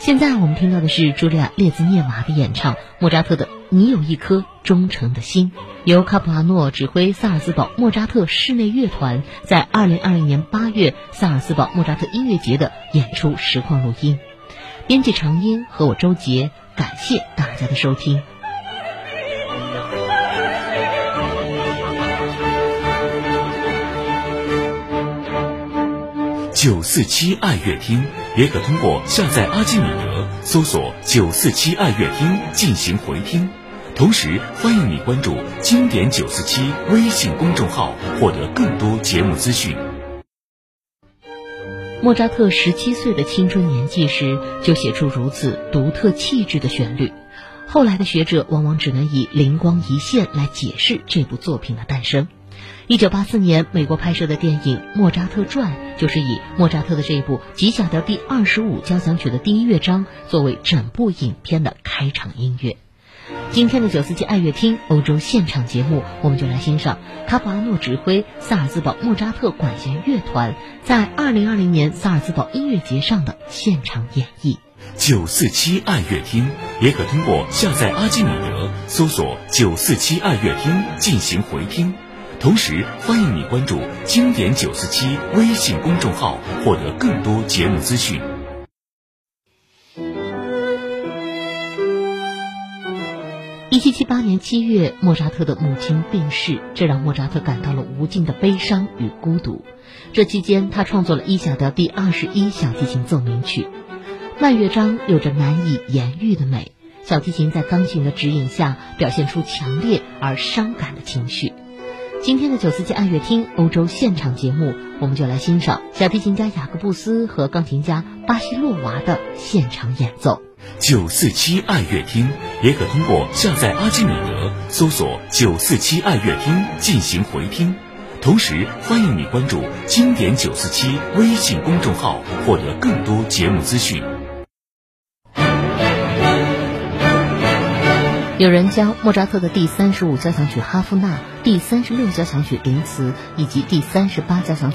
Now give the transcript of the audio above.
现在我们听到的是茱莉亚·列兹涅娃的演唱，莫扎特的《你有一颗忠诚的心》，由卡普拉诺指挥萨尔茨堡莫扎特室内乐团在2020年8月萨尔茨堡莫扎特音乐节的演出实况录音。编辑长音和我周杰，感谢大家的收听。 947爱乐厅也可通过下载阿基米德搜索947爱乐厅进行回听，同时欢迎你关注经典947微信公众号，获得更多节目资讯。 莫扎特17岁的青春年纪时就写出如此独特气质的旋律，后来的学者往往只能以灵光一现来解释这部作品的诞生。1984年美国拍摄的电影《莫扎特传》就是以莫扎特的这部G小调第25交响曲的第一乐章作为整部影片的开场音乐。今天的947爱乐厅欧洲现场节目，我们就来欣赏卡普拉诺指挥萨尔茨堡莫扎特管弦乐团在2020年萨尔茨堡音乐节上的现场演绎。 947爱乐厅也可通过下载阿基米德搜索947爱乐厅进行回听，同时欢迎你关注经典947微信公众号，获得更多节目资讯。 1778年7月，莫扎特的母亲病逝，这让莫扎特感到了无尽的悲伤与孤独。这期间，他创作了E小调第21小提琴奏鸣曲。慢乐章有着难以言喻的美，小提琴在钢琴的指引下表现出强烈而伤感的情绪。今天的947爱乐厅欧洲现场节目，我们就来欣赏小提琴家雅各布斯和钢琴家巴西洛娃的现场演奏。 947爱乐厅也可通过下载阿基米德搜索947爱乐厅进行回听，同时欢迎你关注经典947微信公众号，获得更多节目资讯。 有人将莫扎特的第35交响曲哈夫纳、第36交响曲林茨以及第38交响曲